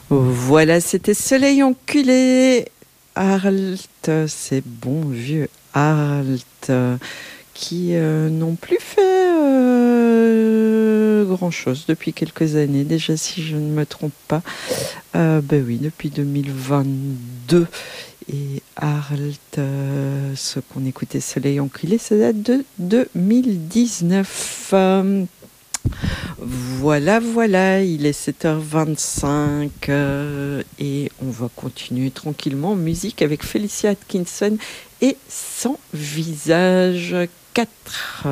Voilà, c'était Soleil enculé. Halt, ces bons vieux Halt qui n'ont plus fait grand-chose depuis quelques années, déjà si je ne me trompe pas. Ben oui, depuis 2022. Et Halt, ce qu'on écoutait Soleil enculé, ça date de 2019. Voilà, il est 7h25 et on va continuer tranquillement en musique avec Felicia Atkinson et Sans visage 4.